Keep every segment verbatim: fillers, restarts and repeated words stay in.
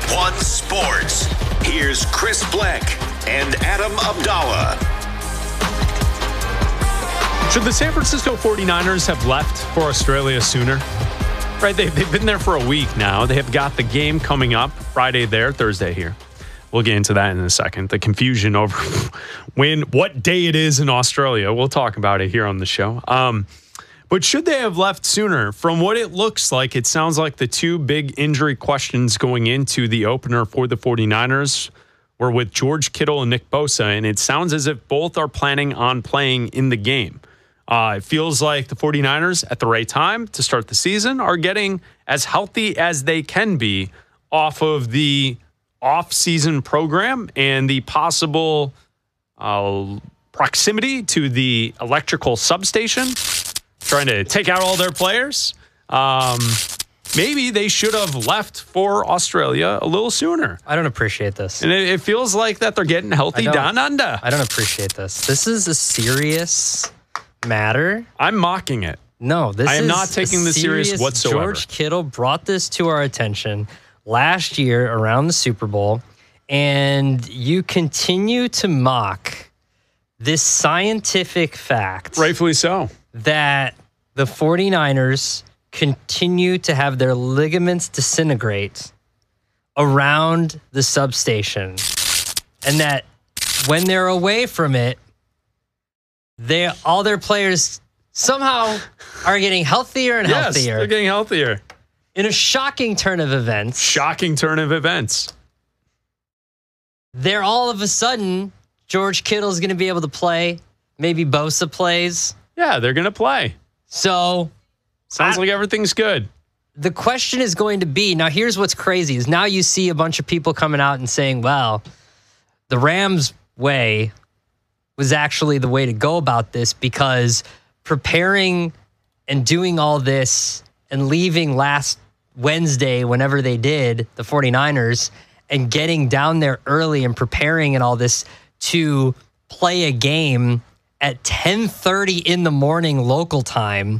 One Sports. Here's Chris Bleck and Adam Abdallah. Should the San Francisco forty-niners have left for Australia sooner? Right, they, they've been there for a week now. They have got the game coming up Friday there, Thursday here. We'll get into that in a second. The confusion over when, what day it is in Australia. We'll talk about it here on the show. Um, but should they have left sooner? From what it looks like, it sounds like the two big injury questions going into the opener for the forty-niners were with George Kittle and Nick Bosa, and it sounds as if both are planning on playing in the game. Uh, it feels like the forty-niners at the right time to start the season are getting as healthy as they can be off of the off-season program and the possible uh, proximity to the electrical substation, trying to take out all their players. Um, maybe they should have left for Australia a little sooner. I don't appreciate this. And it, it feels like that they're getting healthy down under. I don't appreciate this. This is a serious matter. I'm mocking it. No, this I am is not taking this serious whatsoever. George Kittle brought this to our attention last year around the Super Bowl, and you continue to mock this scientific fact. Rightfully so. That the forty-niners continue to have their ligaments disintegrate around the substation, and that when they're away from it, they all their players somehow are getting healthier and yes, healthier. They're getting healthier. In a shocking turn of events. Shocking turn of events. They're all of a sudden, George Kittle's going to be able to play. Maybe Bosa plays. Yeah, they're going to play. So. Sounds I, like everything's good. The question is going to be, now here's what's crazy, is now you see a bunch of people coming out and saying, well, the Rams way was actually the way to go about this, because preparing and doing all this and leaving last Wednesday, whenever they did, the forty-niners, and getting down there early and preparing and all this to play a game at ten thirty in the morning local time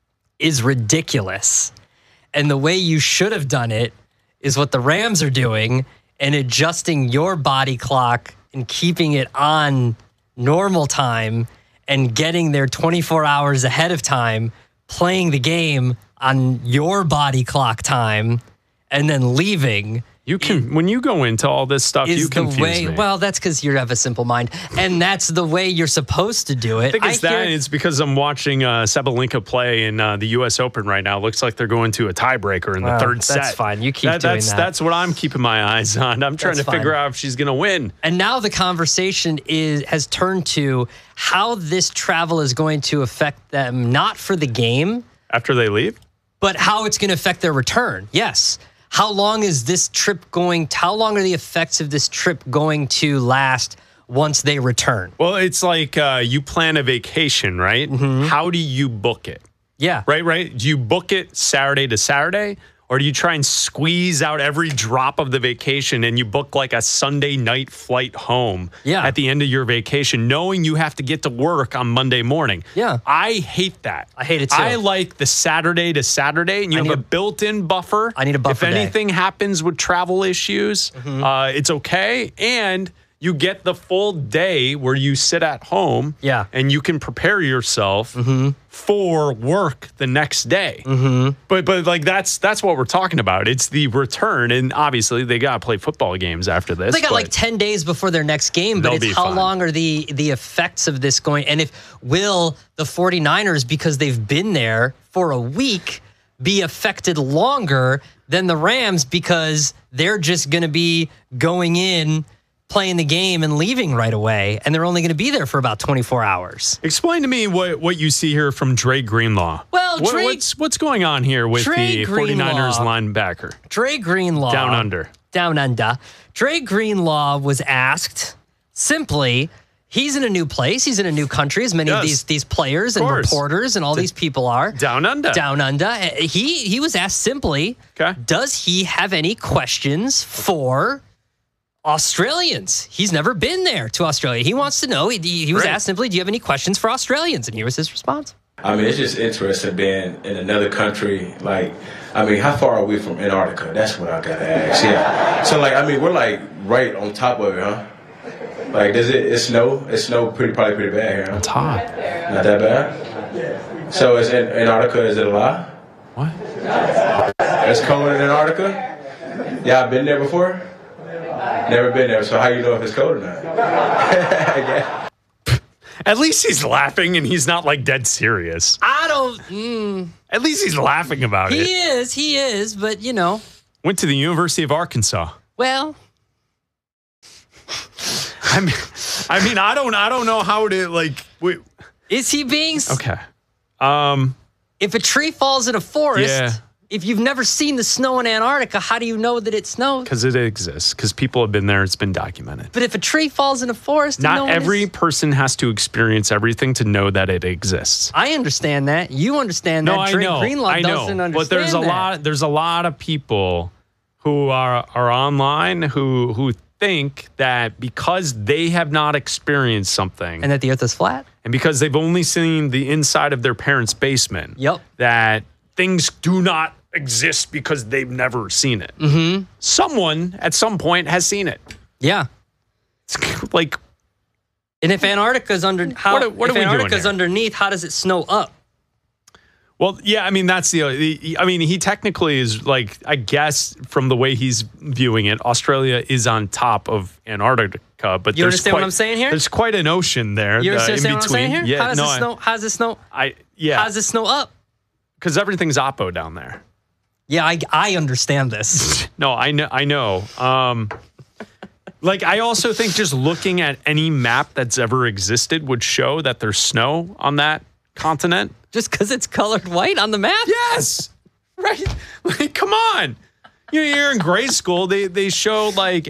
is ridiculous. And the way you should have done it is what the Rams are doing, and adjusting your body clock and keeping it on normal time and getting there twenty-four hours ahead of time, playing the game on your body clock time, and then leaving. You can, when you go into all this stuff, you confuse way, me. Well, that's because you have a simple mind, and that's the way you're supposed to do it. I think it's I that. Hear, it's because I'm watching uh, Sabalenka play in uh, the U S Open right now. Looks like they're going to a tiebreaker in the well, third that's set. That's fine. You keep that, doing that's, that. That's what I'm keeping my eyes on. I'm trying that's to figure fine. out if she's going to win. And now the conversation is has turned to how this travel is going to affect them, not for the game. After they leave? But how it's going to affect their return. Yes. How long is this trip going? How long are the effects of this trip going to last once they return? Well, it's like uh, you plan a vacation, right? Mm-hmm. How do you book it? Yeah. Right, right? Do you book it Saturday to Saturday? Or do you try and squeeze out every drop of the vacation and you book like a Sunday night flight home yeah. at the end of your vacation, knowing you have to get to work on Monday morning? Yeah. I hate that. I hate it too. I like the Saturday to Saturday, and you I have a, a built-in buffer. I need a buffer If anything day. happens with travel issues, mm-hmm. uh, it's okay. And you get the full day where you sit at home yeah. and you can prepare yourself mm-hmm. for work the next day. Mm-hmm. But but like that's that's what we're talking about. It's the return, and obviously they got to play football games after this. They got like ten days before their next game, but it's how fine. long are the the effects of this going? And if will the forty-niners, because they've been there for a week, be affected longer than the Rams because they're just going to be going in, playing the game and leaving right away, and they're only going to be there for about twenty-four hours. Explain to me what, what you see here from Dre Greenlaw. Well, what, Dre, what's what's going on here with Dre the Greenlaw, forty-niners linebacker? Dre Greenlaw. Down under. Down under. Dre Greenlaw was asked simply, he's in a new place, he's in a new country, as many yes. of these these players and reporters and all D- these people are. Down under. Down under. He, he was asked simply, okay. does he have any questions for Australians? He's never been there to Australia. He wants to know. He, he was Great. asked simply, do you have any questions for Australians? And here was his response. I mean, it's just interesting being in another country. Like, I mean, how far are we from Antarctica? That's what I got to ask. Yeah. So like, I mean, we're like right on top of it, huh? Like, does it? It snow? It snow pretty probably pretty bad here. Huh? It's hot. Not that bad. So is in Antarctica? Is it a lie? What? It's cold in Antarctica. Yeah, I've been there before. Never been there. So how you know if it's cold or not? Yeah. At least he's laughing and he's not like dead serious. I don't. Mm, At least he's laughing about he it. is, he is, but you know. Went to the University of Arkansas. Well, I mean, I mean, I don't, I don't know how to like. Wait. is he being? Okay. Um. If a tree falls in a forest, Yeah. if you've never seen the snow in Antarctica, how do you know that it snows? Because it exists. Because people have been there. It's been documented. But if a tree falls in a forest, and Not no one every is- person has to experience everything to know that it exists. I understand that. You understand No, that. I Drake know. Greenlaw I know. doesn't understand But there's a that. lot. There's a lot of people who are are online who who think that because they have not experienced something And that the earth is flat? and because they've only seen the inside of their parents' basement, Yep. that things do not exist because they've never seen it. Mm-hmm. Someone at some point has seen it. Yeah. It's like, And if Antarctica's under how What are- what if are we doing Antarctica's here? underneath, how does it snow up? well, yeah, I mean, that's the, the, I mean, he technically is like, I guess from the way he's viewing it, Australia is on top of Antarctica, but You there's understand quite, what I'm saying here? There's quite an ocean there. You uh, understand in what I'm between. saying here? Yeah, how does no, it snow? How does it snow? I, I yeah, How does it snow up? because everything's Oppo down there. Yeah, I, I understand this. No, I know, I know. Um, like, I also think just looking at any map that's ever existed would show that there's snow on that continent. Just because it's colored white on the map? Yes, right. Like, come on. You know, you're in grade school. They they show like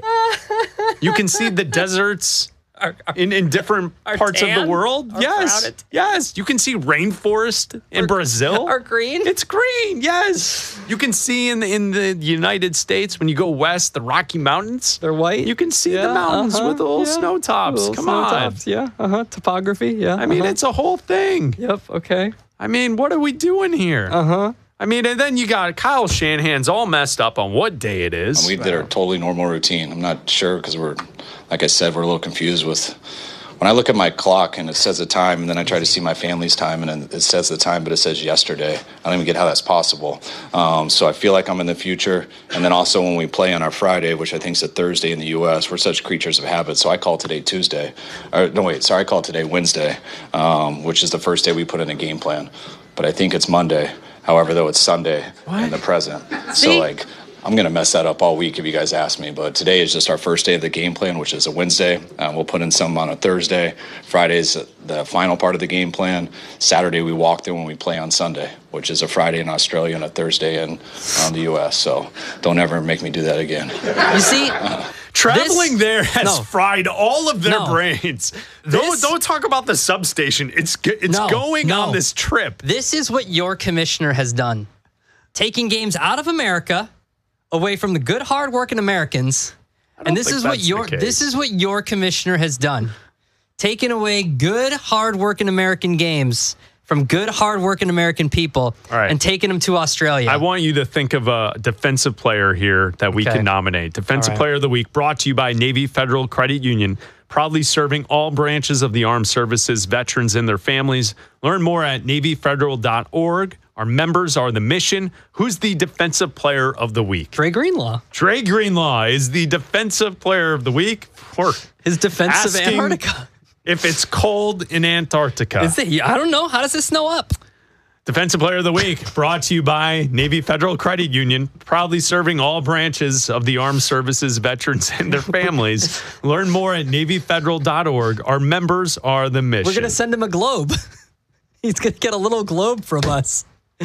you can see the deserts Are- are- in, in different Are parts of tan? the world. Are Yes, crowded? yes. You can see rainforest in Brazil. Are green? It's green. Yes, you can see in the, in the United States when you go west, the Rocky Mountains. They're white. You can see the Yeah, mountains uh-huh, with the little yeah. snow tops. Little Come snow on. tops, yeah. Uh-huh. Topography, yeah. I mean, uh-huh. it's a whole thing. Yep, okay. I mean, what are we doing here? Uh-huh. I mean, and then you got Kyle Shanahan's all messed up on what day it is. We did our totally normal routine. I'm not sure because we're, like I said, we're a little confused with. When I look at my clock and it says the time, and then I try to see my family's time, and then it says the time, but it says yesterday. I don't even get how that's possible. Um, so I feel like I'm in the future. And then also when we play on our Friday, which I think is a Thursday in the U S, we're such creatures of habit. So I call today Tuesday. Or no, wait, sorry, I call today Wednesday, um, which is the first day we put in a game plan. But I think it's Monday. However, though, it's Sunday in the present. See? So like. I'm going to mess that up all week if you guys ask me, but today is just our first day of the game plan, which is a Wednesday. Um, we'll put in some on a Thursday. Friday's the final part of the game plan. Saturday, we walk through when we play on Sunday, which is a Friday in Australia and a Thursday in um, the U S. So don't ever make me do that again. You see, Traveling This- there has no. fried all of their No. brains. Don't, This- don't talk about the substation. It's go- it's No, going no. on this trip. this is what your commissioner has done. Taking games out of America, away from the good, hard-working Americans. And this think is what that's the your case. this is what your commissioner has done. Taken away good, hard-working American games from good, hard-working American people All right. and taking them to Australia. I want you to think of a defensive player here that we Okay. can nominate. Defensive All right. Player of the Week brought to you by Navy Federal Credit Union, proudly serving all branches of the armed services, veterans, and their families. Learn more at navy federal dot org. Our members are the mission. Who's the Defensive Player of the Week? Dre Greenlaw, Dre Greenlaw is the Defensive Player of the Week for his defense of asking Antarctica. if it's cold in Antarctica. Is it? I don't know. How does it snow up? Defensive Player of the Week brought to you by Navy Federal Credit Union, proudly serving all branches of the armed services, veterans, and their families. Learn more at navy federal dot org. Our members are the mission. We're gonna send him a globe. He's gonna get a little globe from us.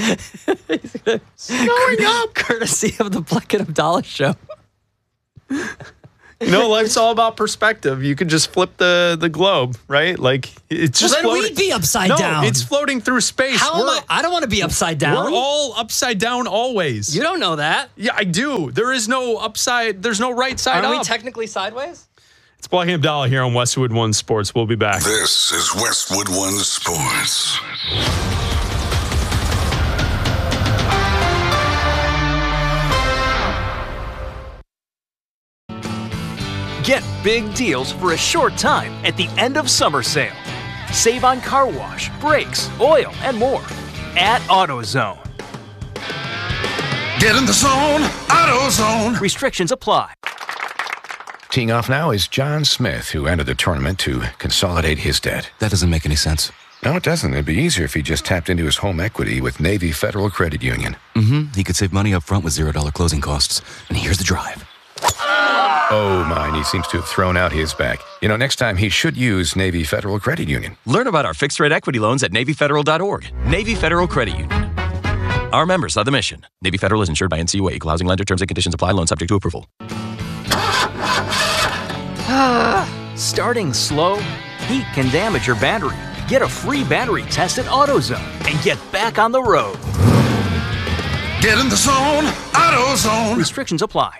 He's gonna, Snowing up. courtesy of the Black and Abdallah show. You know, life's all about perspective. You could just flip the, the globe, right? Like, it's just Well, then floating. we'd be upside no, down. it's floating through space. How am We're- I? I don't want to be upside down. We're all upside down always. You don't know that. Yeah, I do. There is no upside. There's no right side Aren't up. we technically sideways? It's Black and Abdallah here on Westwood One Sports. We'll be back. This is Westwood One Sports. Get big deals for a short time at the end of summer sale. Save on car wash, brakes, oil, and more at AutoZone. Get in the zone, AutoZone. Restrictions apply. Teeing off now is John Smith, who entered the tournament to consolidate his debt. That doesn't make any sense. No, it doesn't. It'd be easier if he just tapped into his home equity with Navy Federal Credit Union. Mm-hmm. He could save money up front with zero dollar closing costs. And here's the drive. Oh, mine. He seems to have thrown out his back. You know, next time he should use Navy Federal Credit Union. Learn about our fixed-rate equity loans at Navy Federal dot org. Navy Federal Credit Union. Our members of the mission. Navy Federal is insured by N C U A. Equal housing lender. Terms and conditions apply. Loan subject to approval. Starting slow? Heat can damage your battery. Get a free battery test at AutoZone and get back on the road. Get in the zone, AutoZone. Restrictions apply.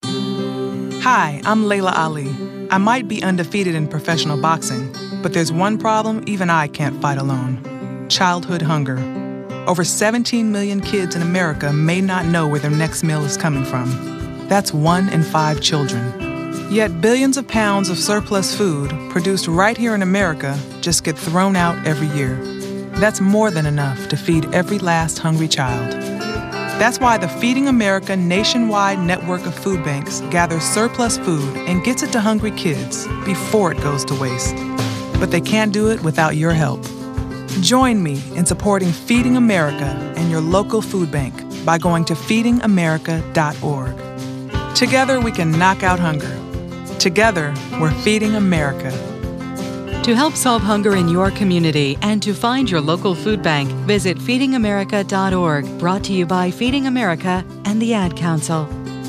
Hi, I'm Layla Ali. I might be undefeated in professional boxing, but there's one problem even I can't fight alone. Childhood hunger. Over seventeen million kids in America may not know where their next meal is coming from. That's one in five children. Yet billions of pounds of surplus food produced right here in America just get thrown out every year. That's more than enough to feed every last hungry child. That's why the Feeding America nationwide network of food banks gathers surplus food and gets it to hungry kids before it goes to waste. But they can't do it without your help. Join me in supporting Feeding America and your local food bank by going to feeding america dot org. Together we can knock out hunger. Together, we're Feeding America. To help solve hunger in your community and to find your local food bank, visit feeding america dot org. Brought to you by Feeding America and the Ad Council.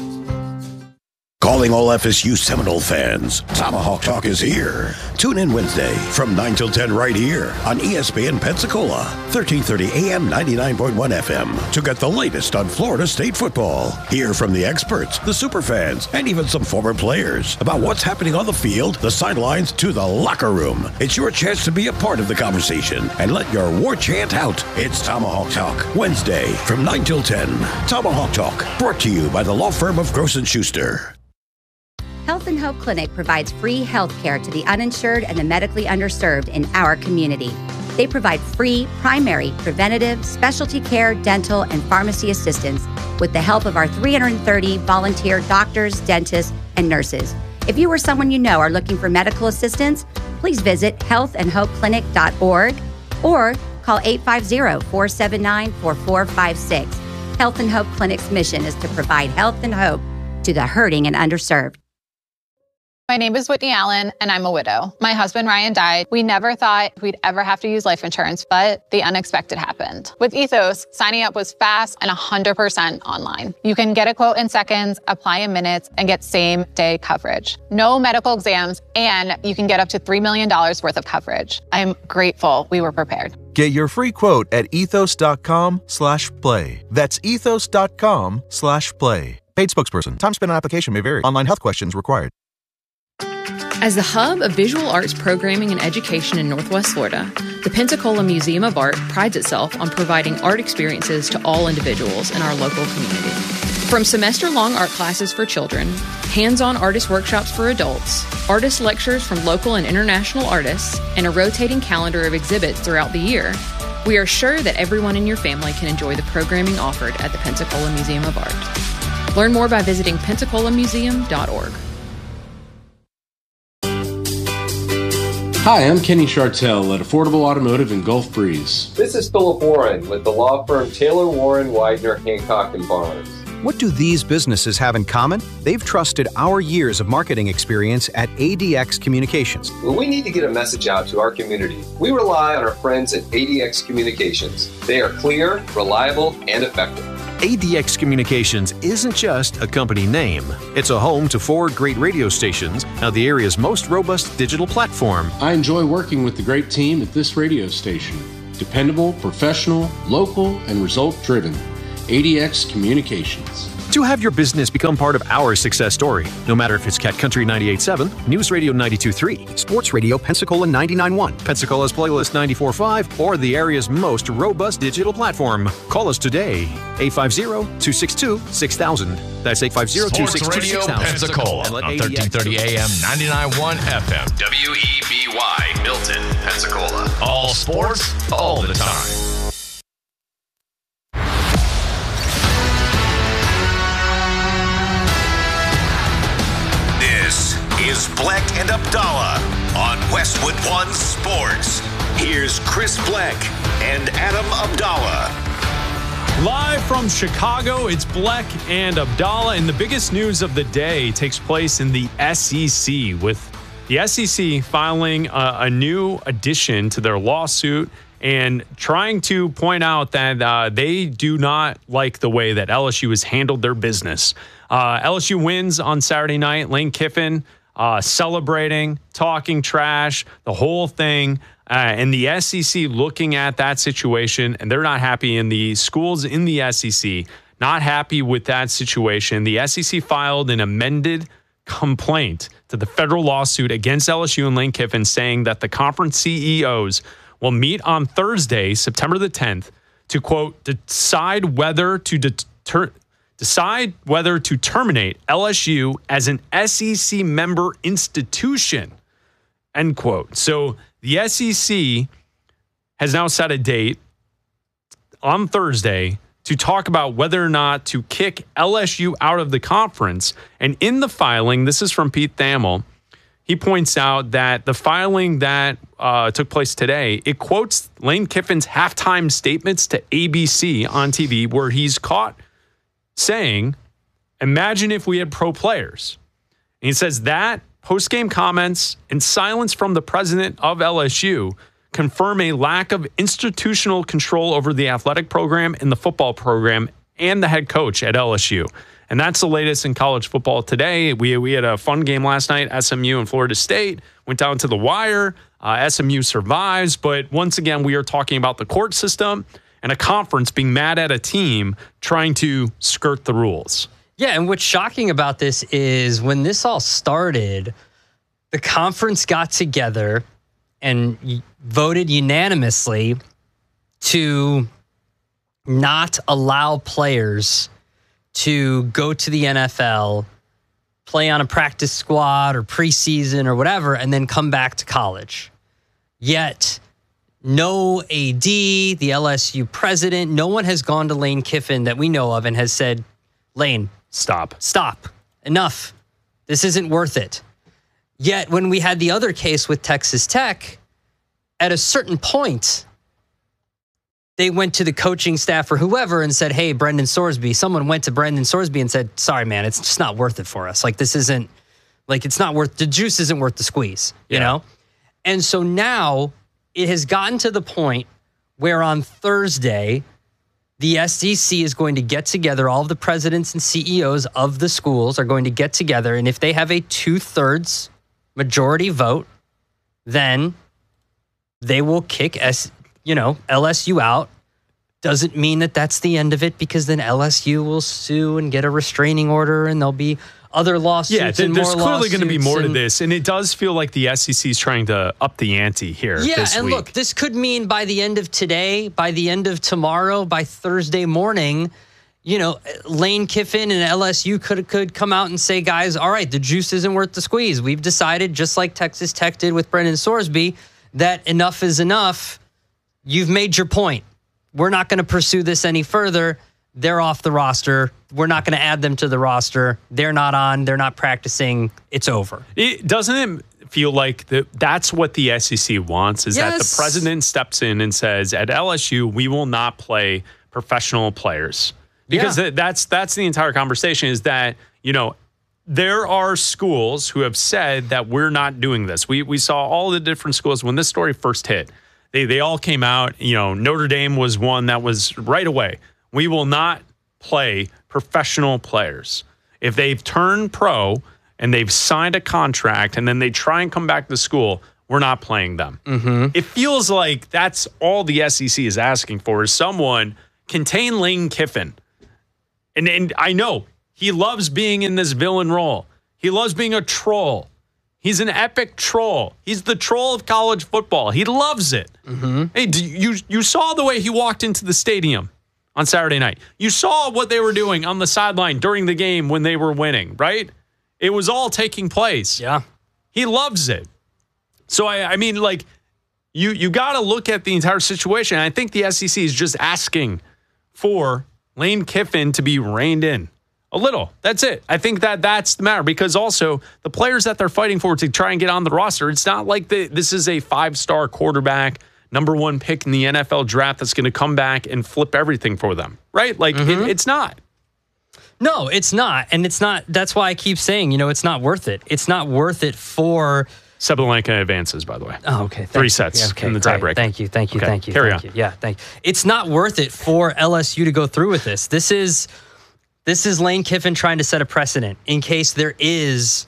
Calling all F S U Seminole fans, Tomahawk Talk is here. Tune in Wednesday from nine till ten right here on E S P N Pensacola, thirteen thirty A M, ninety-nine point one F M to get the latest on Florida State football. Hear from the experts, the superfans, and even some former players about what's happening on the field, the sidelines, to the locker room. It's your chance to be a part of the conversation and let your war chant out. It's Tomahawk Talk, Wednesday from nine till ten. Tomahawk Talk, brought to you by the law firm of Gross and Schuster. Health and Hope Clinic provides free health care to the uninsured and the medically underserved in our community. They provide free, primary, preventative, specialty care, dental, and pharmacy assistance with the help of our three hundred thirty volunteer doctors, dentists, and nurses. If you or someone you know are looking for medical assistance, please visit health and hope clinic dot org or call eight five zero, four seven nine, four four five six. Health and Hope Clinic's mission is to provide health and hope to the hurting and underserved. My name is Whitney Allen, and I'm a widow. My husband, Ryan, died. We never thought we'd ever have to use life insurance, but the unexpected happened. With Ethos, signing up was fast and one hundred percent online. You can get a quote in seconds, apply in minutes, and get same-day coverage. No medical exams, and you can get up to three million dollars worth of coverage. I'm grateful we were prepared. Get your free quote at ethos.com slash play. That's ethos.com slash play. Paid spokesperson. Time spent on application may vary. Online health questions required. As the hub of visual arts programming and education in Northwest Florida, the Pensacola Museum of Art prides itself on providing art experiences to all individuals in our local community. From semester-long art classes for children, hands-on artist workshops for adults, artist lectures from local and international artists, and a rotating calendar of exhibits throughout the year, we are sure that everyone in your family can enjoy the programming offered at the Pensacola Museum of Art. Learn more by visiting pensacola museum dot org. Hi, I'm Kenny Chartel at Affordable Automotive in Gulf Breeze. This is Philip Warren with the law firm Taylor, Warren, Widener, Hancock, and Barnes. What do these businesses have in common? They've trusted our years of marketing experience at A D X Communications. When we need to get a message out to our community, we rely on our friends at A D X Communications. They are clear, reliable, and effective. A D X Communications isn't just a company name. It's a home to four great radio stations, now the area's most robust digital platform. I enjoy working with the great team at this radio station. Dependable, professional, local, and result-driven. A D X Communications. to have your business become part of our success story. No matter if it's Cat Country ninety-eight point seven, News Radio ninety-two point three, Sports Radio Pensacola ninety-nine point one, Pensacola's Playlist ninety-four point five, or the area's most robust digital platform. Call us today, eight five zero, two six two, six thousand. That's eight five zero, two six two, six thousand. Sports Radio Pensacola on thirteen thirty A M, ninety-nine point one F M. W E B Y, Milton, Pensacola. All sports, all the time. This is Bleck and Abdallah on Westwood One Sports. Here's Chris Bleck and Adam Abdallah. Live from Chicago, it's Bleck and Abdallah, and the biggest news of the day takes place in the S E C, with the S E C filing a, a new addition to their lawsuit and trying to point out that uh, they do not like the way that L S U has handled their business. Uh, L S U wins on Saturday night. Lane Kiffin uh, celebrating, talking trash, the whole thing. Uh, and the S E C looking at that situation, and they're not happy. And the schools in the S E C not happy with that situation. The S E C filed an amended complaint to the federal lawsuit against L S U and Lane Kiffin, saying that the conference C E Os will meet on Thursday, September the tenth, to, quote, decide whether to deter, decide whether to terminate L S U as an S E C member institution, end quote. So the S E C has now set a date on Thursday to talk about whether or not to kick L S U out of the conference. And in the filing, this is from Pete Thamel, he points out that the filing that uh, took place today, it quotes Lane Kiffin's halftime statements to A B C on T V, where he's caught saying, imagine if we had pro players. And he says that post-game comments and silence from the president of L S U confirm a lack of institutional control over the athletic program and the football program and the head coach at L S U. And that's the latest in college football today. We, we had a fun game last night, S M U and Florida State. Went down to the wire. Uh, S M U survives. But once again, we are talking about the court system and a conference being mad at a team trying to skirt the rules. Yeah, and what's shocking about this is when this all started, the conference got together and voted unanimously to not allow players to go to the N F L, play on a practice squad or preseason or whatever, and then come back to college. Yet, no A D, the L S U president, no one has gone to Lane Kiffin that we know of and has said, Lane, Stop. Stop. Enough. This isn't worth it. Yet when we had the other case with Texas Tech, at a certain point, they went to the coaching staff or whoever and said, hey, Brendan Sorsby. Someone went to Brendan Sorsby and said, sorry, man, it's just not worth it for us. Like, this isn't, like, it's not worth, the juice isn't worth the squeeze, you yeah. know? And so now it has gotten to the point where on Thursday, the S E C is going to get together, all of the presidents and C E Os of the schools are going to get together, and if they have a two-thirds majority vote, then they will kick S, you know, L S U out. Doesn't mean that that's the end of it, because then L S U will sue and get a restraining order, and there'll be other lawsuits. Yeah, th- and there's more clearly going to be more and, to this, and it does feel like the S E C is trying to up the ante here. Yeah, this and week. look, this could mean by the end of today, by the end of tomorrow, by Thursday morning, you know, Lane Kiffin and L S U could could come out and say, guys, all right, the juice isn't worth the squeeze. We've decided, just like Texas Tech did with Brendan Sorsby, that enough is enough. You've made your point. We're not going to pursue this any further. They're off the roster. We're not going to add them to the roster. They're not on. They're not practicing. It's over. It, doesn't it feel like the, that's what the S E C wants, is yes. that the president steps in and says, at L S U, we will not play professional players. Because yeah. that's that's the entire conversation, is that, you know, there are schools who have said that we're not doing this. We we saw all the different schools when this story first hit. They they all came out. You know, Notre Dame was one that was right away. We will not play professional players. If they've turned pro and they've signed a contract and then they try and come back to school, we're not playing them. Mm-hmm. It feels like that's all the S E C is asking for, is someone contain Lane Kiffin. And, and I know He loves being in this villain role. He loves being a troll. He's an epic troll. He's the troll of college football. He loves it. Mm-hmm. Hey, do you you saw the way he walked into the stadium on Saturday night. You saw what they were doing on the sideline during the game when they were winning, right? It was all taking place. Yeah. He loves it. So, I, I mean, like, you, you got to look at the entire situation. I think the S E C is just asking for Lane Kiffin to be reined in. A little. That's it. I think that that's the matter because also the players that they're fighting for to try and get on the roster, it's not like the, this is a five-star quarterback, number one pick in the N F L draft that's going to come back and flip everything for them, right? Like, mm-hmm. it, it's not. No, it's not. And it's not. That's why I keep saying, you know, it's not worth it. It's not worth it for... Sabalenka advances, by the way. Oh, okay. Three you. sets yeah, okay, in the tiebreak. Thank you, thank you, okay. thank you. Carry thank on. You. Yeah, thank you. It's not worth it for L S U to go through with this. This is... This is Lane Kiffin trying to set a precedent in case there is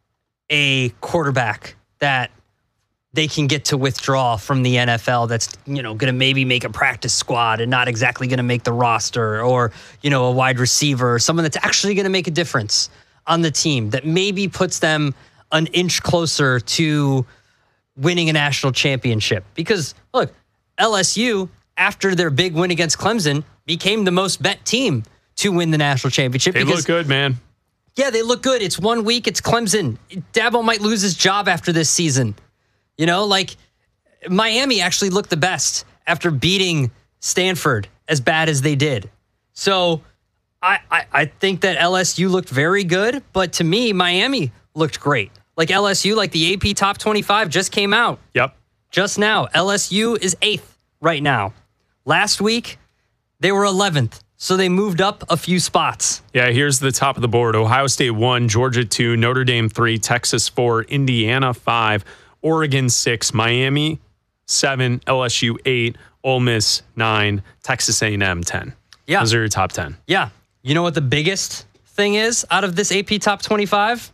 a quarterback that they can get to withdraw from the N F L that's, you know, going to maybe make a practice squad and not exactly going to make the roster, or, you know, a wide receiver, or someone that's actually going to make a difference on the team that maybe puts them an inch closer to winning a national championship. Because, look, L S U, after their big win against Clemson, became the most bet team to win the national championship. They because, look good, man. Yeah, they look good. It's one week. It's Clemson. Dabo might lose his job after this season. You know, like Miami actually looked the best after beating Stanford as bad as they did. So I, I, I think that L S U looked very good, but to me, Miami looked great. Like L S U, like the A P Top twenty-five just came out. Yep. Just now. L S U is eighth right now. Last week, they were eleventh. So they moved up a few spots. Yeah, here's the top of the board. Ohio State one, Georgia two, Notre Dame three, Texas four, Indiana five, Oregon six, Miami seven, L S U eight, Ole Miss nine, Texas A and M ten. Yeah. Those are your top ten. Yeah. You know what the biggest thing is out of this A P Top twenty-five?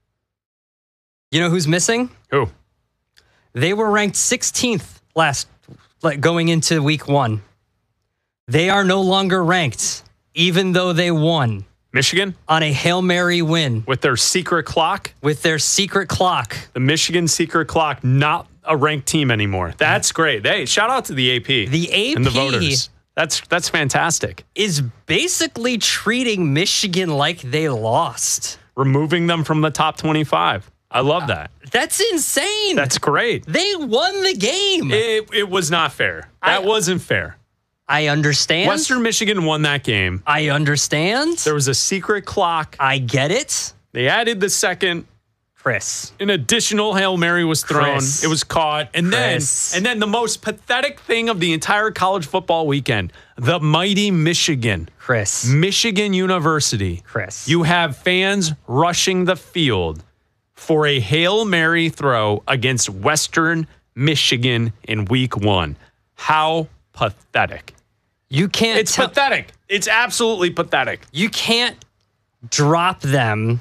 You know who's missing? Who? They were ranked sixteenth last, like going into week one. They are no longer ranked, even though they won. Michigan? On a Hail Mary win. With their secret clock? With their secret clock. The Michigan secret clock, not a ranked team anymore. That's great. Hey, shout out to the A P. The A P and the voters. That's that's fantastic. Is basically treating Michigan like they lost. Removing them from the top twenty-five. I love that. That's insane. That's great. They won the game. It, it was not fair. That I, wasn't fair. I understand. Western Michigan won that game. I understand. There was a secret clock. I get it. They added the second. Chris. An additional Hail Mary was thrown. Chris. It was caught. And Chris. then and then the most pathetic thing of the entire college football weekend, the mighty Michigan. Chris. Michigan University. Chris. You have fans rushing the field for a Hail Mary throw against Western Michigan in week one. How pathetic. You can't It's tell- pathetic. It's absolutely pathetic. You can't drop them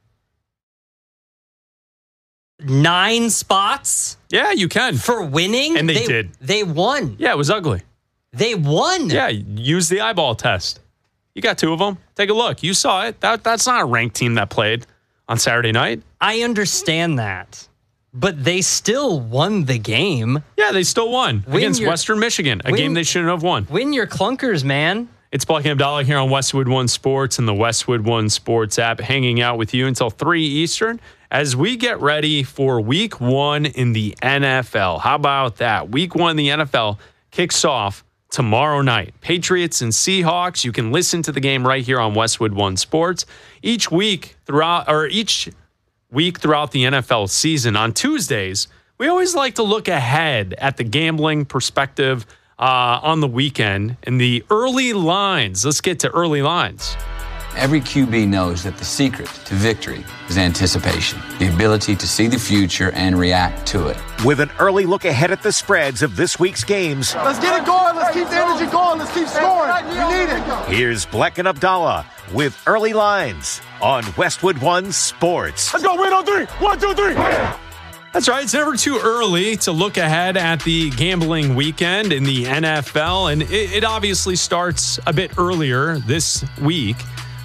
nine spots. Yeah, you can. For winning. And they, they did. They won. Yeah, it was ugly. They won. Yeah, use the eyeball test. You got two of them. Take a look. You saw it. That That's not a ranked team that played on Saturday night. I understand that. But they still won the game. Yeah, they still won win against your, Western Michigan, a win, game they shouldn't have won. Win your clunkers, man. It's Black and Abdallah here on Westwood One Sports and the Westwood One Sports app, hanging out with you until three Eastern as we get ready for week one in the N F L. How about that? Week one in the N F L kicks off tomorrow night. Patriots and Seahawks. You can listen to the game right here on Westwood One Sports. Each week throughout, or each week throughout the N F L season on Tuesdays, we always like to look ahead at the gambling perspective uh, on the weekend and the early lines. Let's get to early lines. Every Q B knows that the secret to victory is anticipation, the ability to see the future and react to it. With an early look ahead at the spreads of this week's games. Let's get it going. Let's keep the energy going. Let's keep scoring. We need it. Here's Black and Abdallah with early lines on Westwood One Sports. Let's go. Win on three. One, two, three. That's right. It's never too early to look ahead at the gambling weekend in the N F L. And it, it obviously starts a bit earlier this week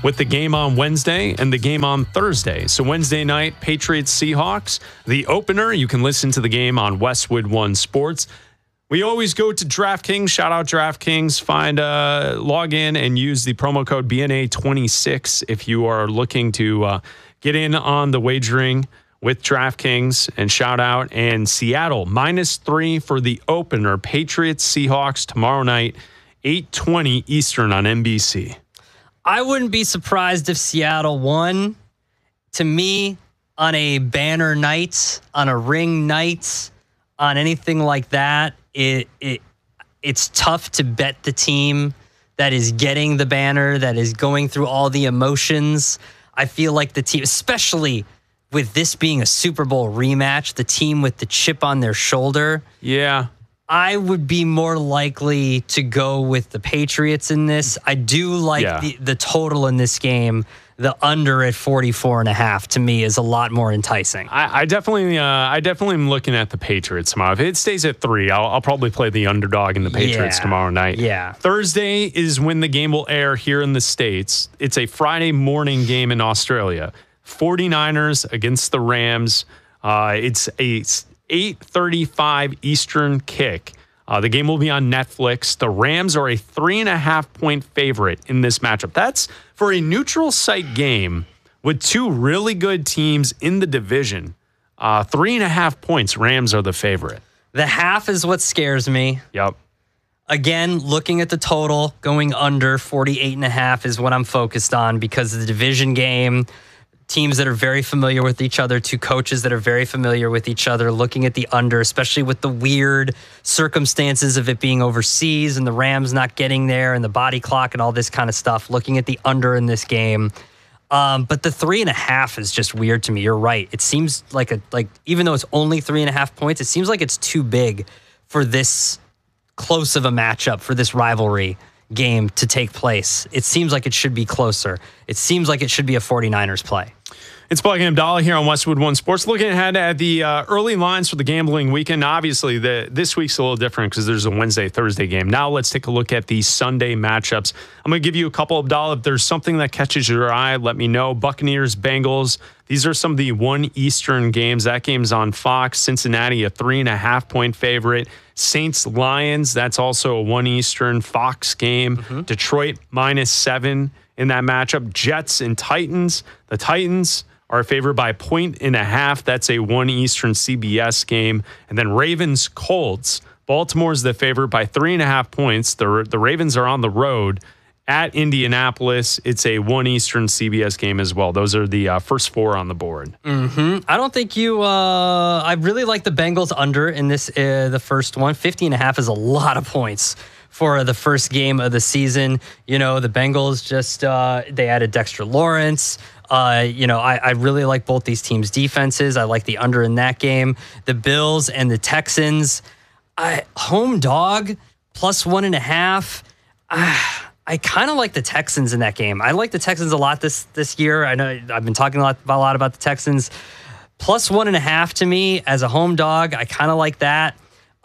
with the game on Wednesday and the game on Thursday. So Wednesday night, Patriots-Seahawks. The opener, you can listen to the game on Westwood One Sports. We always go to DraftKings. Shout out DraftKings. Find, uh, log in and use the promo code B N A twenty-six if you are looking to uh, get in on the wagering with DraftKings. And shout out. And Seattle, minus three for the opener. Patriots-Seahawks tomorrow night, eight twenty Eastern on N B C. I wouldn't be surprised if Seattle won. To me, on a banner night, on a ring night, on anything like that, it it it's tough to bet the team that is getting the banner, that is going through all the emotions. I feel like the team, especially with this being a Super Bowl rematch, the team with the chip on their shoulder. Yeah. I would be more likely to go with the Patriots in this. I do like Yeah. the, the total in this game. The under at forty-four and a half to me is a lot more enticing. I, I definitely, uh, I definitely am looking at the Patriots tomorrow. If it stays at three, I'll, I'll probably play the underdog in the Patriots Yeah. tomorrow night. Yeah. Thursday is when the game will air here in the States. It's a Friday morning game in Australia. forty-niners against the Rams. Uh, it's a eight thirty-five Eastern kick. Uh, the game will be on Netflix. The Rams are a three and a half point favorite in this matchup. That's for a neutral site game with two really good teams in the division. Uh, three and a half points. Rams are the favorite. The half is what scares me. Yep. Again, looking at the total, going under forty-eight and a half is what I'm focused on because of the division game. Teams that are very familiar with each other, two coaches that are very familiar with each other, looking at the under, especially with the weird circumstances of it being overseas and the Rams not getting there and the body clock and all this kind of stuff, looking at the under in this game. Um, but the three and a half is just weird to me. You're right. It seems like a like even though it's only three and a half points, it seems like it's too big for this close of a matchup, for this rivalry game to take place. It seems like it should be closer. It seems like it should be a forty-niners play. It's Black and Abdallah here on Westwood One Sports. Looking ahead at the uh, early lines for the gambling weekend. Obviously, the, this week's a little different because there's a Wednesday, Thursday game. Now let's take a look at the Sunday matchups. I'm going to give you a couple of dollars. If there's something that catches your eye, let me know. Buccaneers, Bengals. These are some of the one Eastern games. That game's on Fox. Cincinnati, a three and a half point favorite. Saints, Lions. That's also a one Eastern Fox game. Mm-hmm. Detroit, minus seven in that matchup. Jets and Titans. The Titans are favored by a point and a half. That's a one Eastern C B S game. And then Ravens, Colts. Baltimore's the favorite by three and a half points. The, the Ravens are on the road at Indianapolis. It's a one Eastern C B S game as well. Those are the uh, first four on the board. Mm-hmm. I don't think you, uh, I really like the Bengals under in this, uh, the first one. fifty and a half is a lot of points for the first game of the season. You know, the Bengals just, uh, they added Dexter Lawrence. Uh, you know, I, I really like both these teams' defenses. I like the under in that game. The Bills and the Texans, I, home dog plus one and a half. Ah, I kind of like the Texans in that game. I like the Texans a lot this this year. I know I've been talking a lot, a lot about the Texans. Plus one and a half to me as a home dog. I kind of like that.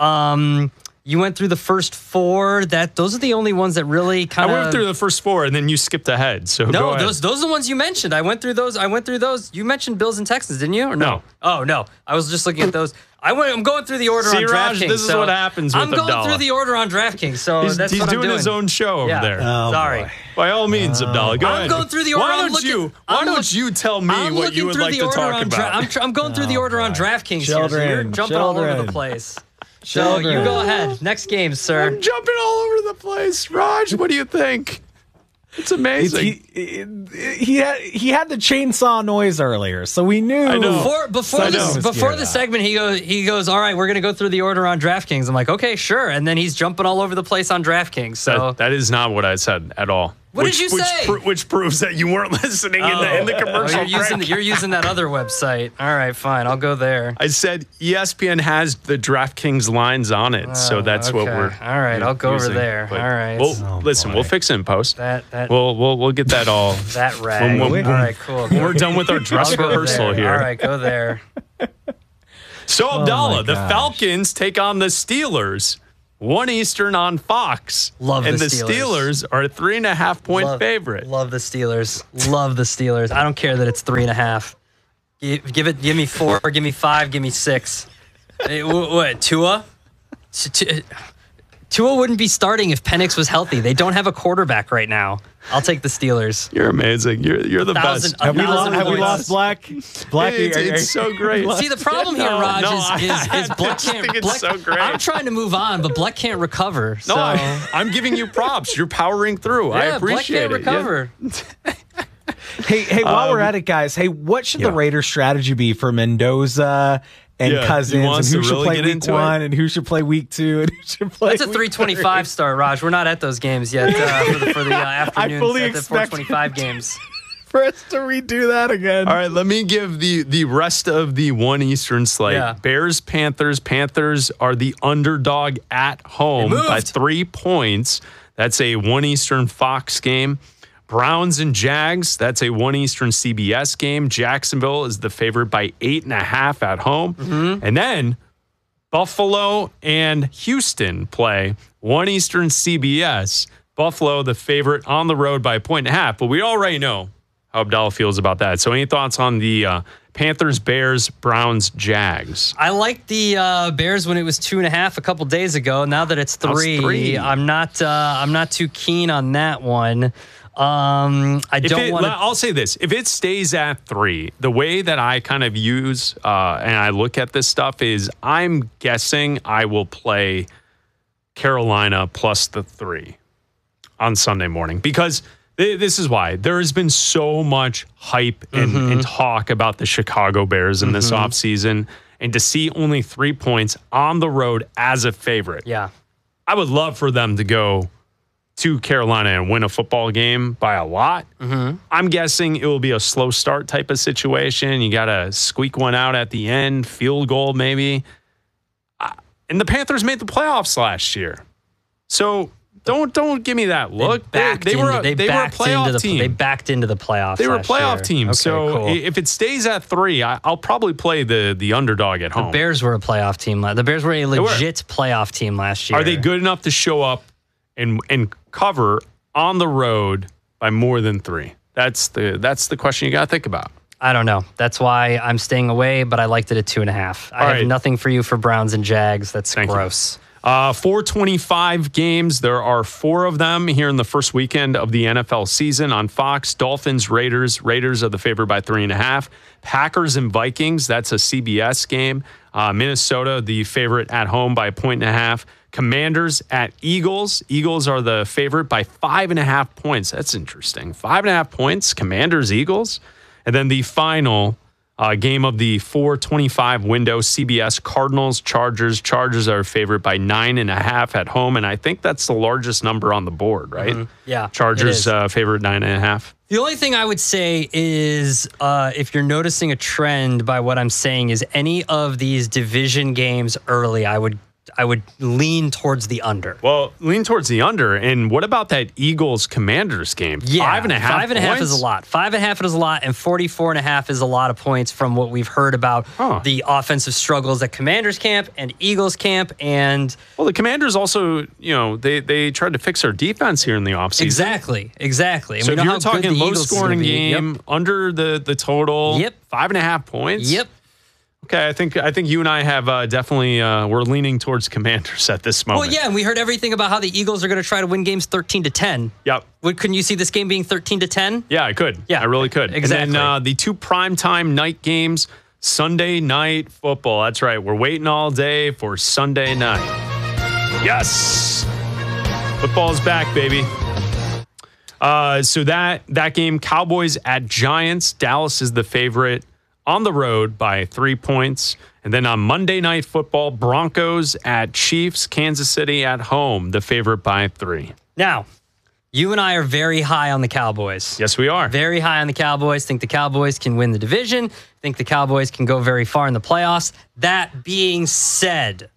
Um, you went through the first four. That those are the only ones that really kind of. I went through the first four and then you skipped ahead. So go no, ahead. those those are the ones you mentioned. I went through those. I went through those. You mentioned Bills and Texans, didn't you? Or no? No. Oh no, I was just looking at those. I went. I'm going through the order See, on Raj, DraftKings. this is so what happens with I'm going Abdallah. through the order on DraftKings. So He's, that's he's what I'm doing, doing his own show over yeah. there. Oh, Sorry. Boy. By all means, Abdallah, go I'm ahead. going through the order. Why I'm don't looking, you? Why I'm don't look, you tell me I'm what you would through like the to order talk on about? Dra- I'm, tr- I'm going through the order on DraftKings. Children, here, so you're jumping all over children. the place. Children. So you go ahead. Next game, sir. I'm jumping all over the place. Raj, what do you think? It's amazing. It's, he, he had he had the chainsaw noise earlier, so we knew. I know. Before before I this, know. before the segment, he goes he goes. All right, we're gonna go through the order on DraftKings. I'm like, okay, sure. And then he's jumping all over the place on DraftKings. So that, that is not what I said at all. What which, did you which say? Pro- which proves that you weren't listening in, the, in the commercial. Oh, you're, using, break. you're using that other website. All right, fine. I'll go there. I said E S P N has the DraftKings lines on it, so Oh, that's what okay. we're. All right, I'll go using. over there. But All right. Well, Oh, listen, boy. we'll fix it in post. That that We'll we'll we'll get that all. that rag. when- when- all right, cool. when we're done with our dress I'll go rehearsal there. here. All right, go there. So Abdallah, the gosh. Falcons take on the Steelers. one Eastern on Fox. Love and the the Steelers. Steelers are a three and a half point Love- favorite. Love the Steelers. Love the Steelers. I don't care that it's three and a half. Give, give it. Give me four. Give me five. Give me six. Hey, wh- what? Tua? T- t- Tua wouldn't be starting if Penix was healthy. They don't have a quarterback right now. I'll take the Steelers. You're amazing. You're you're the Thousand- best. a Have we, lost, thousand have we points. lost Black? Black, It's- are- are- it's so great. See, the problem here, No, Raj, no, is, I- is, is I Black just can't. think it's Black, so great. I'm trying to move on, but Black can't recover. No, so. I, I'm giving you props. You're powering through. I Yeah, Black appreciate can't it. Yeah. recover. Hey, hey, while Um, we're at it, guys, hey, what should yeah. the Raiders' strategy be for Mendoza and Yeah, you Cousins, want and us who to should really play get week into one, it? and who should play week two, and who should play That's a week three twenty-five three? star, Raj. We're not at those games yet uh, for the, for the uh, afternoons. fully at the four expect- twenty-five games. For us to redo that again. All right, let me give the the rest of the one Eastern slate. Yeah. Bears, Panthers. Panthers are the underdog at home They moved. by three points. That's a one Eastern Fox game. Browns and Jags, that's a one Eastern C B S game. Jacksonville is the favorite by eight and a half at home. Mm-hmm. And then Buffalo and Houston play one Eastern C B S. Buffalo, the favorite on the road by a point and a half. But we already know how Abdallah feels about that. So any thoughts on the uh, Panthers, Bears, Browns, Jags? I liked the uh, Bears when it was two and a half a couple days ago. Now that it's Now it's three, three. I'm not. Uh, I'm not too keen on that one. Um, I If don't it- want to. I'll say this. If it stays at three, the way that I kind of use uh, and I look at this stuff is I'm guessing I will play Carolina plus the three on Sunday morning because th- this is why. There has been so much hype and, Mm-hmm. and talk about the Chicago Bears in this offseason. And to see only three points on the road as a favorite. Yeah. I would love for them to go to Carolina and win a football game by a lot. Mm-hmm. I'm guessing it will be a slow start type of situation. You got to squeak one out at the end, field goal maybe. Uh, and the Panthers made the playoffs last year. So don't don't give me that look. They, Backed they were a, into, they they were a backed playoff into the, team. They backed into the playoffs. They were a last playoff year. team. Okay, so cool. i- if it stays at three, I, I'll probably play the the underdog at the home. Bears were a playoff team. la- The Bears were a were. legit playoff team last year. Are they good enough to show up and and cover on the road by more than three? That's the that's the question you got to think about. I don't know. That's why I'm staying away, but I liked it at two and a half. I All have right. nothing for you for Browns and Jags. That's Thank you. gross. Uh, four twenty-five games. There are four of them here in the first weekend of the N F L season on Fox. Dolphins, Raiders. Raiders are the favorite by three and a half. Packers and Vikings. That's a C B S game. Uh, Minnesota, the favorite at home by a point and a half. Commanders at Eagles. Eagles are the favorite by five and a half points. That's interesting. Five and a half points. Commanders, Eagles. And then the final uh, game of the four twenty-five window, C B S Cardinals, Chargers. Chargers are favored by nine and a half at home. And I think that's the largest number on the board, right? Mhm. Yeah, it Chargers is. uh, favorite nine and a half. The only thing I would say is uh, if you're noticing a trend by what I'm saying is any of these division games early, I would I would lean towards the under. Well, lean towards the under. And what about that Eagles Commanders game? Yeah, Five and a half Five and a half points? is a lot. Five and a half is a lot, and forty-four and a half is a lot of points from what we've heard about the offensive struggles at Commanders camp and Eagles camp. And well, the Commanders also, you know, they they tried to fix their defense here in the offseason. Exactly, exactly. And So we if know you're how good talking the low Eagles is gonna scoring be. game, Yep. under the the total, Yep. five and a half points. Yep. Okay, I think I think you and I have uh, definitely uh, we're leaning towards Commanders at this moment. Well, yeah, and we heard everything about how the Eagles are going to try to win games thirteen to ten. Yep. Would, couldn't you see this game being thirteen to ten? Yeah, I could. Yeah, I really could. exactly. And then uh, the two primetime night games, Sunday night football. That's right. We're waiting all day for Sunday night. Yes. Football's back, baby. Uh, so that that game, Cowboys at Giants. Dallas is the favorite on the road by three points. And then on Monday Night Football, Broncos at Chiefs, Kansas City at home, the favorite by three. Now, you and I are very high on the Cowboys. Yes, we are. Very high on the Cowboys. Think the Cowboys can win the division. Think the Cowboys can go very far in the playoffs. That being said,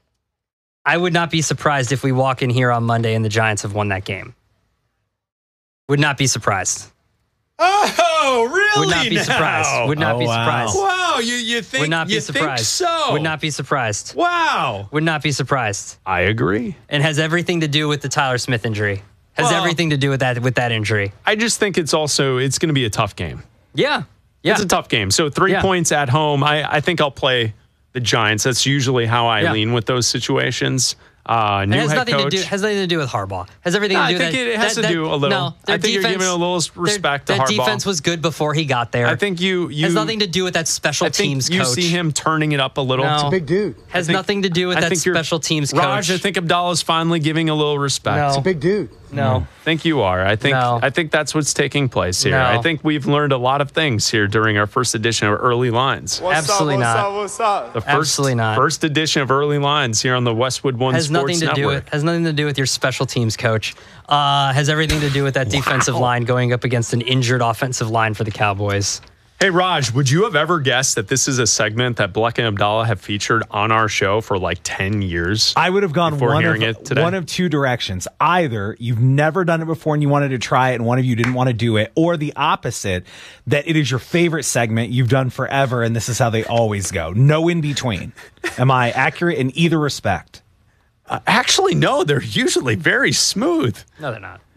I would not be surprised if we walk in here on Monday and the Giants have won that game. Would not be surprised. Oh, really? Would not be now? surprised. Would not Oh, be wow. surprised. Wow. Wow, you you think Would not be you surprised. think so? Would not be surprised. Wow. Would not be surprised. I agree. And has everything to do with the Tyler Smith injury. Has Well, everything to do with that with that injury. I just think it's also it's going to be a tough game. Yeah. Yeah. It's a tough game. So three Yeah. points at home. I, I think I'll play the Giants. That's usually how I Yeah. lean with those situations. Uh, It new has head nothing coach. to do has nothing to do with Harbaugh. Has everything No, to do I with think that, it has that- to that- do a little. No, their I think you're defense- giving a little respect their, to their Harbaugh. defense was good before he got there. I think you you has nothing to do with that special I think teams you coach. see him turning it up a little. No. It's a big dude. Has I think- nothing to do with I that think you're- special teams coach. Raj, I think Abdallah's finally giving a little respect. No. It's a big dude. No. I think you are. I think No. I think that's what's taking place here. No. I think we've learned a lot of things here during our first edition of Early Lines. Absolutely not. What's up? The first, Absolutely not. First edition of Early Lines here on the Westwood One has Sports nothing to Network. do with has nothing to do with your special teams coach. Uh, has everything to do with that defensive line going up against an injured offensive line for the Cowboys. Hey, Raj, would you have ever guessed that this is a segment that Bleck and Abdallah have featured on our show for like ten years? I would have gone before one hearing of, it today. one of two directions. Either you've never done it before and you wanted to try it and one of you didn't want to do it, or the opposite, that it is your favorite segment you've done forever and this is how they always go. No in between. Am I accurate in either respect? Uh, actually, no, they're usually very smooth. No, they're not.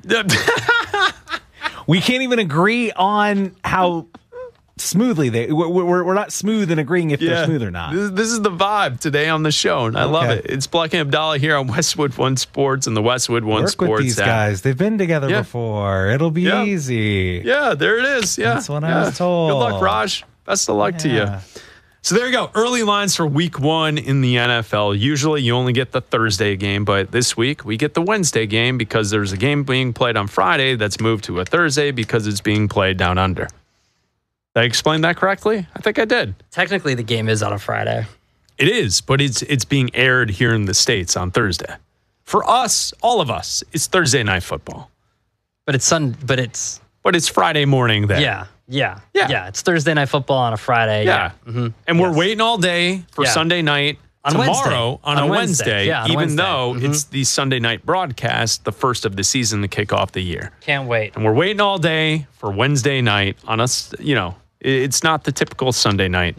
We can't even agree on how smoothly they we're, we're, we're not smooth in agreeing if they're smooth or not. This, this is the vibe today on the show, and I love Okay. it. It's Bleck and Abdallah here on Westwood One Sports and the Westwood One Work Sports with these app. guys. They've been together Yeah. before. It'll be Yeah. easy. Yeah, there it is. Yeah. That's what I yeah. was told. Good luck, Raj. Best of luck to you. Yeah. So there you go. Early lines for week one in the N F L. Usually you only get the Thursday game, but this week we get the Wednesday game because there's a game being played on Friday that's moved to a Thursday because it's being played down under. Did I explain that correctly? I think I did. Technically, the game is on a Friday. It is, but it's it's being aired here in the States on Thursday. For us, all of us, it's Thursday night football. But it's sun. But it's But it's Friday morning there. yeah, yeah, Yeah. yeah. It's Thursday night football on a Friday. Yeah. Yeah. Mhm. And we're waiting all day for Yeah. Sunday night On tomorrow Wednesday. on, On a Wednesday. Wednesday, Yeah, on a even Wednesday. though Mhm. it's the Sunday night broadcast, the first of the season to kick off the year. Can't wait. And we're waiting all day for Wednesday night on us, you know, it- it's not the typical Sunday night.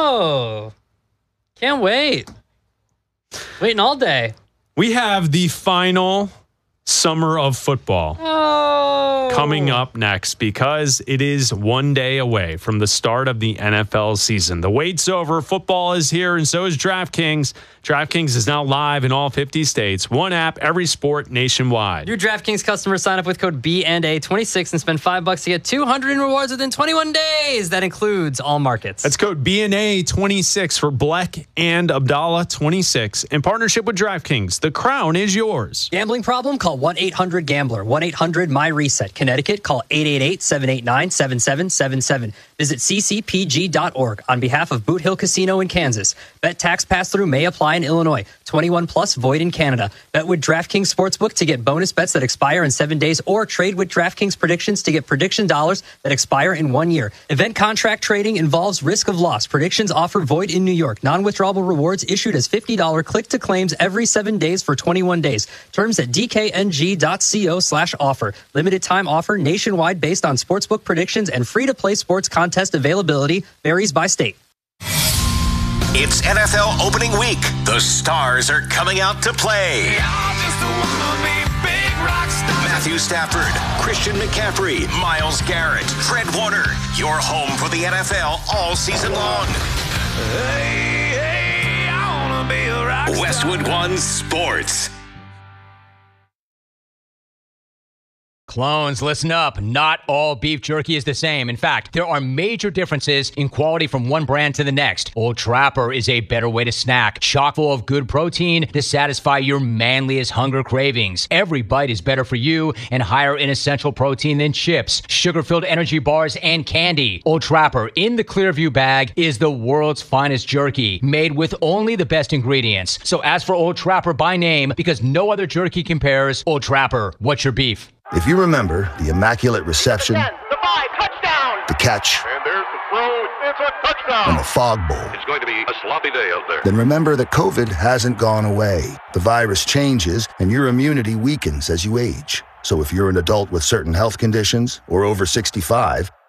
No, can't wait. Waiting all day. We have the final summer of football Oh, coming up next because it is one day away from the start of the N F L season. The wait's over. Football is here, and so is DraftKings. DraftKings is now live in all fifty states. One app, every sport nationwide. New DraftKings customers sign up with code B and A twenty-six and spend five bucks to get two hundred in rewards within twenty-one days. That includes all markets. That's code B N A twenty-six for Bleck and Abdallah twenty-six in partnership with DraftKings. The crown is yours. Gambling problem? Call one eight hundred gambler. one eight hundred my reset. Connecticut, call eight eight eight, seven eight nine, seven seven seven seven. Visit c c p g dot org on behalf of Boot Hill Casino in Kansas. Bet tax pass-through may apply in Illinois. twenty-one plus, void in Canada. Bet with DraftKings Sportsbook to get bonus bets that expire in seven days or trade with DraftKings Predictions to get prediction dollars that expire in one year. Event contract trading involves risk of loss. Predictions offer void in New York. Non-withdrawable rewards issued as fifty dollars click-to-claims every seven days for twenty-one days. Terms at d k n g dot co slash offer. Limited time offer nationwide based on sportsbook predictions and free-to-play sports contest availability varies by state. It's N F L opening week. The stars are coming out to play. Matthew Stafford, Christian McCaffrey, Myles Garrett, Fred Warner. Your home for the N F L all season long. Hey, hey, I wanna be a rock star. Westwood One Sports. Clones, listen up. Not all beef jerky is the same. In fact, there are major differences in quality from one brand to the next. Old Trapper is a better way to snack, chock full of good protein to satisfy your manliest hunger cravings. Every bite is better for you and higher in essential protein than chips, sugar-filled energy bars, and candy. Old Trapper in the Clearview bag is the world's finest jerky, made with only the best ingredients. So ask for Old Trapper by name because no other jerky compares. Old Trapper, what's your beef? If you remember the immaculate reception, The five, touchdown. the catch, And there's the throw. It's a touchdown. and the fog bowl, It's going to be a sloppy day out there. then remember that COVID hasn't gone away. The virus changes and your immunity weakens as you age. So if you're an adult with certain health conditions or over sixty-five,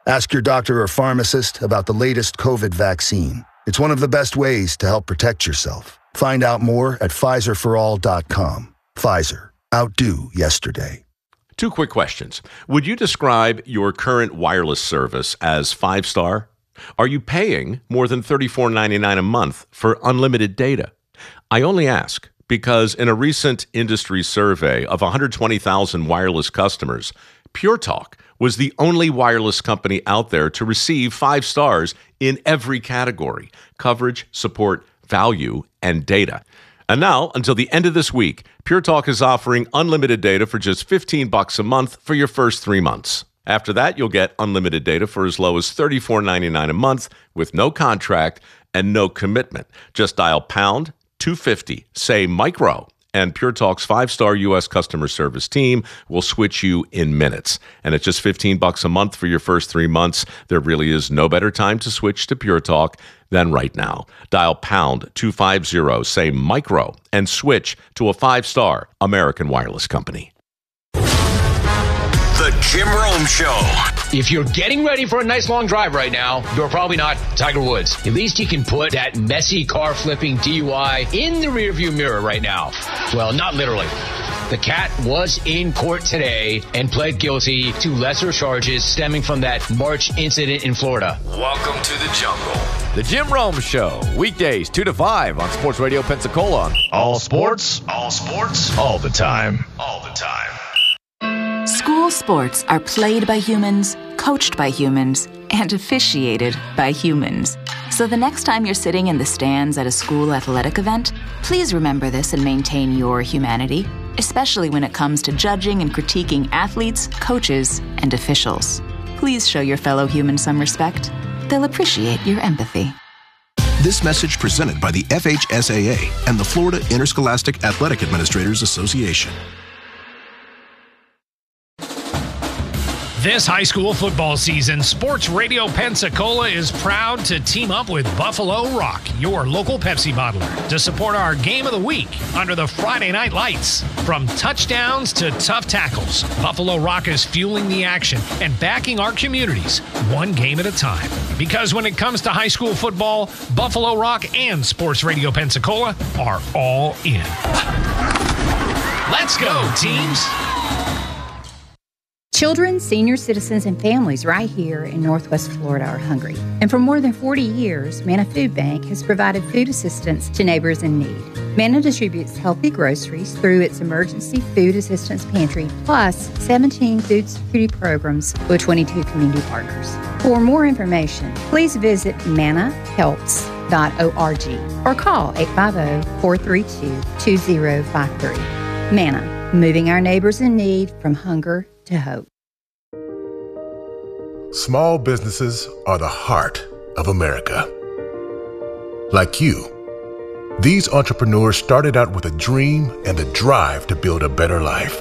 Ask your doctor or pharmacist about the latest COVID vaccine. It's one of the best ways to help protect yourself. Find out more at Pfizer for all dot com. Pfizer. Outdo yesterday. Two quick questions. Would you describe your current wireless service as five-star? Are you paying more than thirty-four ninety-nine a month for unlimited data? I only ask because in a recent industry survey of one hundred twenty thousand wireless customers, Pure Talk was the only wireless company out there to receive five stars in every category: coverage, support, value, and data. And now, until the end of this week, Pure Talk is offering unlimited data for just fifteen bucks a month for your first three months. After that, you'll get unlimited data for as low as thirty-four ninety-nine a month with no contract and no commitment. Just dial pound two fifty, say micro, and Pure Talk's five-star U S customer service team will switch you in minutes. And at just fifteen bucks a month for your first three months, there really is no better time to switch to Pure Talk than right now. Dial pound two fifty, say micro, and switch to a five-star American wireless company. The Jim Rome Show. If you're getting ready for a nice long drive right now, you're probably not Tiger Woods. At least you can put that messy car flipping D U I in the rearview mirror right now. Well, not literally. The cat was in court today and pled guilty to lesser charges stemming from that March incident in Florida. Welcome to the jungle. The Jim Rome Show, weekdays two to five on Sports Radio Pensacola. All sports, All sports. all the time. All the time. School sports are played by humans, coached by humans, and officiated by humans. So the next time you're sitting in the stands at a school athletic event, please remember this and maintain your humanity, especially when it comes to judging and critiquing athletes, coaches, and officials. Please show your fellow humans some respect. They'll appreciate your empathy. This message presented by the F H S A A and the Florida Interscholastic Athletic Administrators Association. This high school football season, Sports Radio Pensacola is proud to team up with Buffalo Rock, your local Pepsi bottler, to support our game of the week under the Friday Night Lights. From touchdowns to tough tackles, Buffalo Rock is fueling the action and backing our communities one game at a time. Because when it comes to high school football, Buffalo Rock and Sports Radio Pensacola are all in. Let's go, teams! Children, senior citizens, and families right here in Northwest Florida are hungry. And for more than forty years, Manna Food Bank has provided food assistance to neighbors in need. Manna distributes healthy groceries through its Emergency Food Assistance Pantry, plus seventeen food security programs with twenty-two community partners. For more information, please visit manna helps dot org or call eight five zero, four three two, two zero five three. Manna, moving our neighbors in need from hunger to hope. Small businesses are the heart of America. Like you, these entrepreneurs started out with a dream and the drive to build a better life.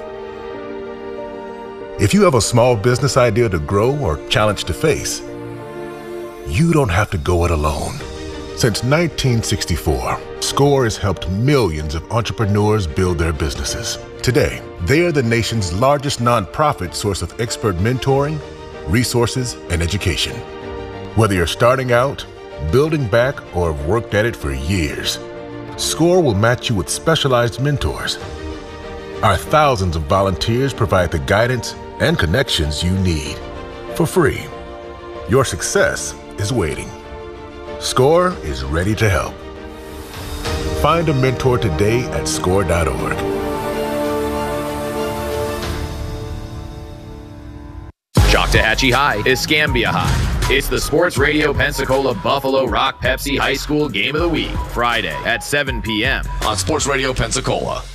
If you have a small business idea to grow or challenge to face, you don't have to go it alone. Since nineteen sixty-four, SCORE has helped millions of entrepreneurs build their businesses. Today, they are the nation's largest nonprofit source of expert mentoring, resources, and education. Whether you're starting out, building back, or have worked at it for years, SCORE will match you with specialized mentors. Our thousands of volunteers provide the guidance and connections you need for free. Your success is waiting. SCORE is ready to help. Find a mentor today at score dot org. Choctawhatchee High, Escambia High. It's the Sports Radio Pensacola Buffalo Rock Pepsi High School Game of the Week, Friday at seven p.m. on Sports Radio Pensacola.